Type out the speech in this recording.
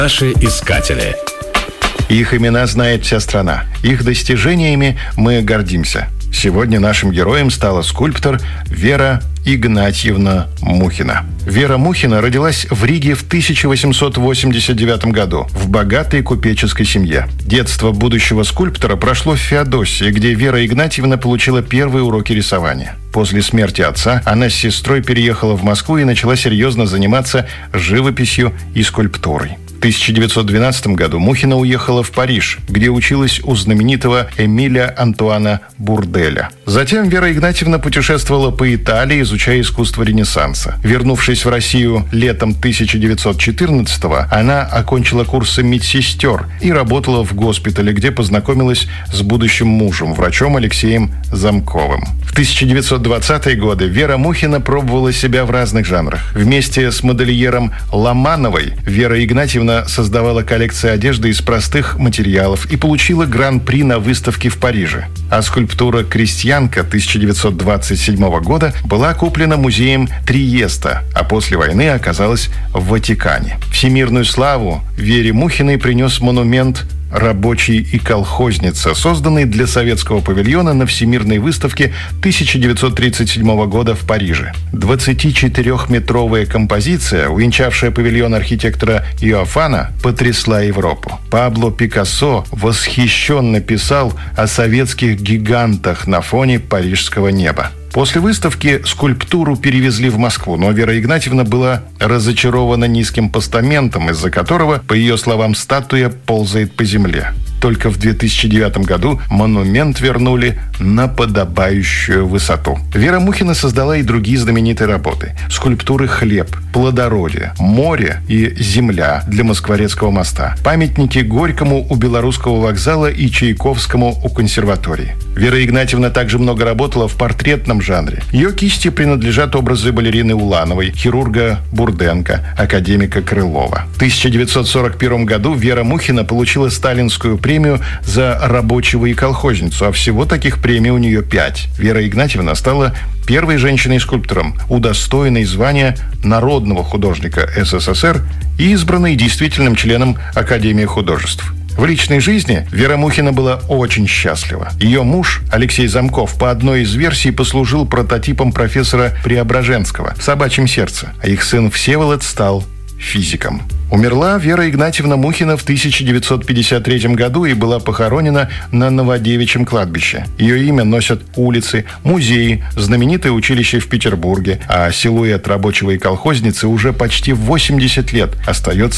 Наши искатели. Их имена знает вся страна. Их достижениями мы гордимся. Сегодня нашим героем стала скульптор Вера Игнатьевна Мухина. Вера Мухина родилась в Риге в 1889 году в богатой купеческой семье. Детство будущего скульптора прошло в Феодосии, где Вера Игнатьевна получила первые уроки рисования. После смерти отца она с сестрой переехала в Москву и начала серьезно заниматься живописью и скульптурой. В 1912 году Мухина уехала в Париж, где училась у знаменитого Эмиля Антуана Бурделя. Затем Вера Игнатьевна путешествовала по Италии, изучая искусство Ренессанса. Вернувшись в Россию летом 1914-го, она окончила курсы медсестер и работала в госпитале, где познакомилась с будущим мужем, врачом Алексеем Замковым. В 1920-е годы Вера Мухина пробовала себя в разных жанрах. Вместе с модельером Ломановой Вера Игнатьевна создавала коллекции одежды из простых материалов и получила гран-при на выставке в Париже. А скульптура «Крестьянка» 1927 года была куплена музеем Триеста, а после войны оказалась в Ватикане. Всемирную славу Вере Мухиной принес монумент «Рабочий и колхозница», созданный для советского павильона на Всемирной выставке 1937 года в Париже. 24-метровая композиция, увенчавшая павильон архитектора Иофана, потрясла Европу. Пабло Пикассо восхищенно писал о советских гигантах на фоне парижского неба. После выставки скульптуру перевезли в Москву, но Вера Игнатьевна была разочарована низким постаментом, из-за которого, по ее словам, статуя ползает по земле. Только в 2009 году монумент вернули на подобающую высоту. Вера Мухина создала и другие знаменитые работы. Скульптуры «Хлеб», «Плодородие», «Море» и «Земля» для Москворецкого моста. Памятники Горькому у Белорусского вокзала и Чайковскому у консерватории. Вера Игнатьевна также много работала в портретном жанре. Ее кисти принадлежат образы балерины Улановой, хирурга Бурденко, академика Крылова. В 1941 году Вера Мухина получила сталинскую премию за рабочего и колхозницу, а всего таких премий у нее 5. Вера Игнатьевна стала первой женщиной-скульптором, удостоенной звания народного художника СССР и избранной действительным членом Академии художеств. В личной жизни Вера Мухина была очень счастлива. Ее муж, Алексей Замков, по одной из версий послужил прототипом профессора Преображенского в «Собачьем сердце», а их сын Всеволод стал физиком. Умерла Вера Игнатьевна Мухина в 1953 году и была похоронена на Новодевичьем кладбище. Ее имя носят улицы, музеи, знаменитое училище в Петербурге, а силуэт рабочего и колхозницы уже почти 80 лет остается